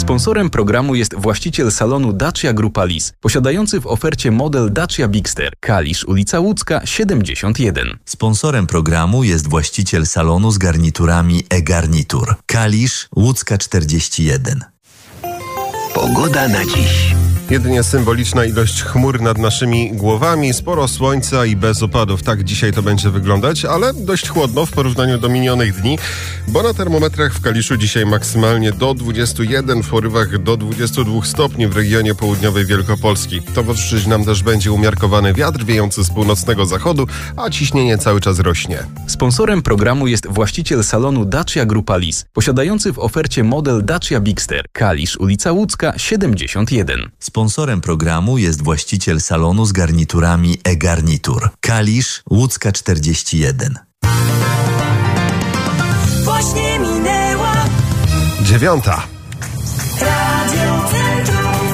Sponsorem programu jest właściciel salonu Dacia Grupa Lis, posiadający w ofercie model Dacia Bigster, Kalisz, ulica Łódzka, 71. Sponsorem programu jest właściciel salonu z garniturami e-Garnitur, Kalisz, Łódzka, 41. Pogoda na dziś. Jedynie symboliczna ilość chmur nad naszymi głowami, sporo słońca i bez opadów. Tak dzisiaj to będzie wyglądać, ale dość chłodno w porównaniu do minionych dni, bo na termometrach w Kaliszu dzisiaj maksymalnie do 21, w porywach do 22 stopni w regionie południowej Wielkopolski. Towarzyszyć nam też będzie umiarkowany wiatr wiejący z północnego zachodu, a ciśnienie cały czas rośnie. Sponsorem programu jest właściciel salonu Dacia Grupa Lis, posiadający w ofercie model Dacia Bigster, Kalisz, ulica Łódzka, 71. Sponsorem programu jest właściciel salonu z garniturami e-Garnitur, Kalisz, Łódzka, 41. Właśnie minęła 9. Radio Centrum.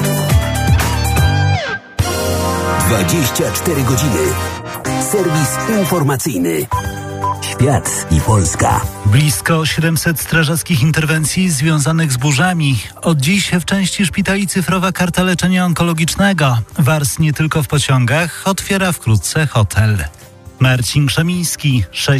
24 godziny. Serwis informacyjny. Świat i Polska. Blisko 700 strażackich interwencji związanych z burzami. Od dziś w części szpitali cyfrowa karta leczenia onkologicznego. Wars nie tylko w pociągach, otwiera wkrótce hotel. Marcin Krzemiński.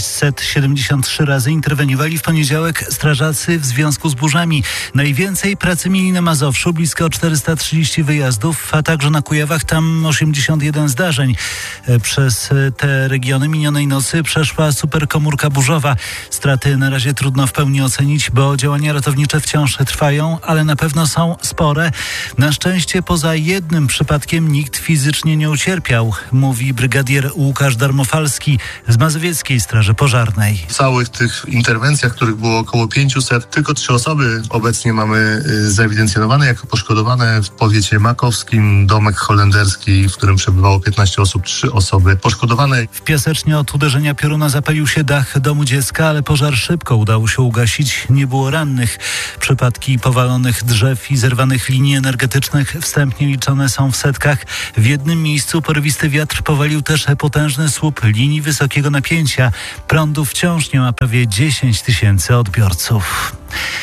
673 razy interweniowali w poniedziałek strażacy w związku z burzami. Najwięcej pracy mieli na Mazowszu, blisko 430 wyjazdów, a także na Kujawach, tam 81 zdarzeń. Przez te regiony minionej nocy przeszła superkomórka burzowa. Straty na razie trudno w pełni ocenić, bo działania ratownicze wciąż trwają, ale na pewno są spore. Na szczęście poza jednym przypadkiem nikt fizycznie nie ucierpiał, mówi brygadier Łukasz Darmofalski z Mazowieckiej Straży Pożarnej. W całych tych interwencjach, których było około 500, tylko 3 osoby obecnie mamy zewidencjonowane jako poszkodowane. W powiecie makowskim domek holenderski, w którym przebywało 15 osób, 3 osoby poszkodowane. W Piasecznie od uderzenia pioruna zapalił się dach domu dziecka, ale pożar szybko udało się ugasić. Nie było rannych. Przypadki powalonych drzew i zerwanych linii energetycznych wstępnie liczone są w setkach. W jednym miejscu porywisty wiatr powalił też potężny słup linii wysokiego napięcia. Prądu wciąż nie ma prawie 10 000 odbiorców.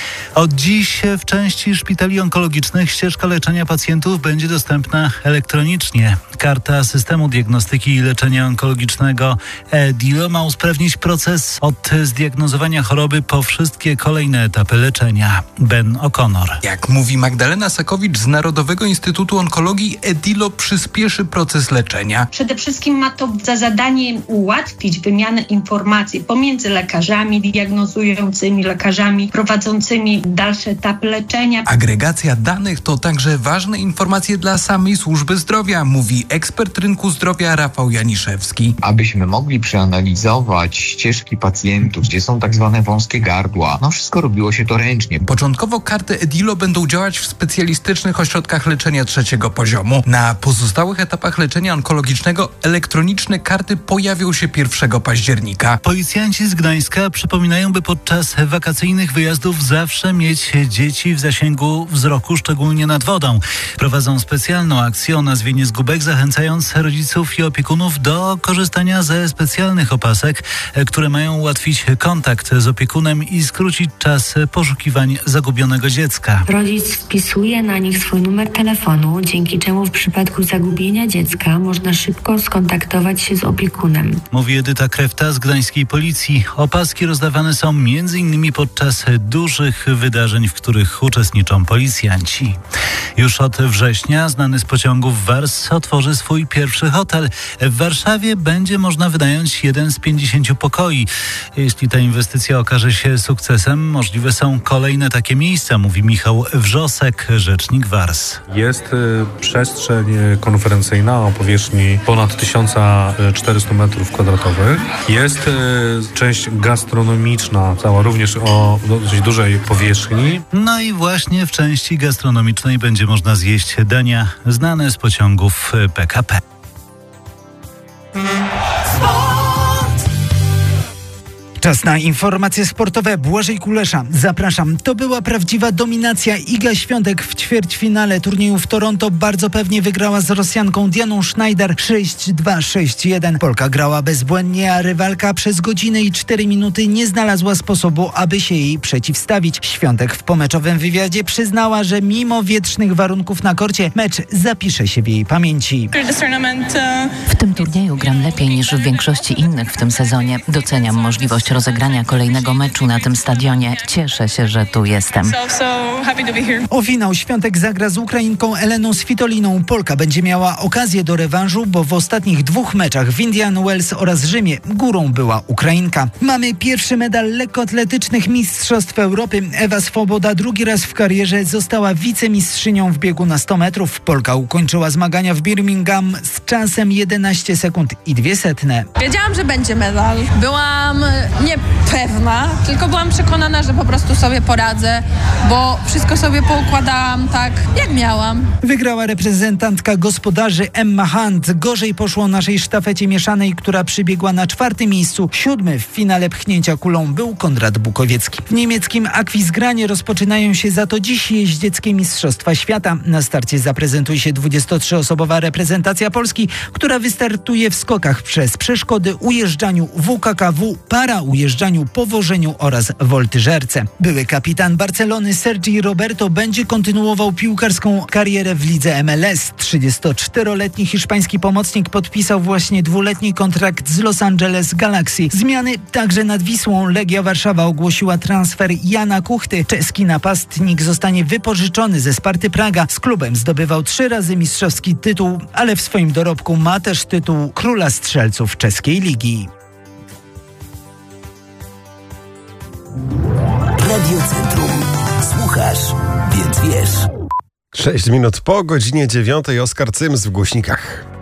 Od dziś w części szpitali onkologicznych ścieżka leczenia pacjentów będzie dostępna elektronicznie. Karta systemu diagnostyki i leczenia onkologicznego e-DILO ma usprawnić proces od zdiagnozowania choroby po wszystkie kolejne etapy leczenia. Ben O'Connor. Jak mówi Magdalena Sakowicz z Narodowego Instytutu Onkologii, e-DILO przyspieszy proces leczenia. Przede wszystkim ma to za zadanie ułatwić wymianę informacji pomiędzy lekarzami diagnozującymi, lekarzami prowadzącymi dalszy etap leczenia. Agregacja danych to także ważne informacje dla samej służby zdrowia, mówi ekspert rynku zdrowia Rafał Janiszewski. Abyśmy mogli przeanalizować ścieżki pacjentów, gdzie są tak zwane wąskie gardła, wszystko robiło się to ręcznie. Początkowo karty e-DILO będą działać w specjalistycznych ośrodkach leczenia 3. poziomu. Na pozostałych etapach leczenia onkologicznego elektroniczne karty pojawią się 1 października. Policjanci z Gdańska przypominają, by podczas wakacyjnych wyjazdów zawsze mieć dzieci w zasięgu wzroku, szczególnie nad wodą. Prowadzą specjalną akcję o nazwie Niezgubek, zachęcając rodziców i opiekunów do korzystania ze specjalnych opasek, które mają ułatwić kontakt z opiekunem i skrócić czas poszukiwań zagubionego dziecka. Rodzic wpisuje na nich swój numer telefonu, dzięki czemu w przypadku zagubienia dziecka można szybko skontaktować się z opiekunem. Mówi Edyta Krefta z gdańskiej policji. Opaski rozdawane są m.in. podczas dużych wydarzeń, w których uczestniczą policjanci. Już od września znany z pociągów Wars otworzy swój pierwszy hotel. W Warszawie będzie można wynająć jeden z 50 pokoi. Jeśli ta inwestycja okaże się sukcesem, możliwe są kolejne takie miejsca, mówi Michał Wrzosek, rzecznik Wars. Jest przestrzeń konferencyjna o powierzchni ponad 1400 m2. Jest część gastronomiczna, cała również o dosyć dużej powierzchni. No i właśnie w części gastronomicznej będzie można zjeść dania znane z pociągów PKP. Czas na informacje sportowe. Błażej Kulesza. Zapraszam. To była prawdziwa dominacja. Iga Świątek w ćwierćfinale turnieju w Toronto bardzo pewnie wygrała z Rosjanką Dianą Schneider 6-2, 6-1. Polka grała bezbłędnie, a rywalka przez godzinę i 4 minuty nie znalazła sposobu, aby się jej przeciwstawić. Świątek w pomeczowym wywiadzie przyznała, że mimo wietrznych warunków na korcie, mecz zapisze się w jej pamięci. W tym turnieju gram lepiej niż w większości innych w tym sezonie. Doceniam możliwość rozegrania kolejnego meczu na tym stadionie. Cieszę się, że tu jestem. O finał Świątek zagra z Ukrainką Eleną Svitoliną. Polka będzie miała okazję do rewanżu, bo w ostatnich 2 meczach w Indian Wells oraz Rzymie górą była Ukrainka. Mamy pierwszy medal lekkoatletycznych Mistrzostw Europy. Ewa Swoboda drugi raz w karierze została wicemistrzynią w biegu na 100 metrów. Polka ukończyła zmagania w Birmingham z czasem 11 sekund i 200. Wiedziałam, że będzie medal. Byłam niepewna, tylko byłam przekonana, że po prostu sobie poradzę, bo wszystko sobie poukładałam tak, jak miałam. Wygrała reprezentantka gospodarzy Emma Hunt. Gorzej poszło naszej sztafecie mieszanej, która przybiegła na 4. miejscu. 7. w finale pchnięcia kulą był Konrad Bukowiecki. W niemieckim Aquisgranie rozpoczynają się za to dziś jeździeckie Mistrzostwa Świata. Na starcie zaprezentuje się 23-osobowa reprezentacja Polski, która wystartuje w skokach przez przeszkody, ujeżdżaniu WKKW, paraujeżdżaniu, powożeniu oraz woltyżerce. Były kapitan Barcelony Sergi Roberto będzie kontynuował piłkarską karierę w lidze MLS. 34-letni hiszpański pomocnik podpisał właśnie 2-letni kontrakt z Los Angeles Galaxy. Zmiany także nad Wisłą. Legia Warszawa ogłosiła transfer Jana Kuchty. Czeski napastnik zostanie wypożyczony ze Sparty Praga. Z klubem zdobywał 3 razy mistrzowski tytuł, ale w swoim dorobku ma też tytuł króla strzelców czeskiej ligi. Radio Centrum. Słuchasz, więc wiesz. 6 minut po godzinie 9. Oskar Cyms w głośnikach.